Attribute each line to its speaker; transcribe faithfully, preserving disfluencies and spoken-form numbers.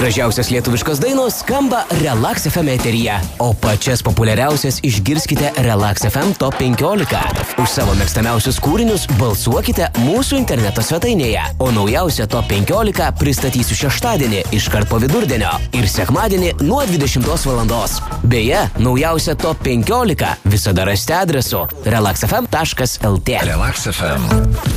Speaker 1: gražiausios lietuviškos dainos skamba Relax F M eteryje, o pačias populiariausias išgirskite Relax F M Top penkiolika. Už savo mėgstamiausius kūrinius balsuokite mūsų interneto svetainėje, o naujausią Top penkiolika pristatysiu šeštadienį iškart po vidurdienio ir sekmadienį nuo dvidešimtos valandos. Beje, naujausią Top penkiolika visada rasite adresu relax f m taškas l t.
Speaker 2: Relax F M.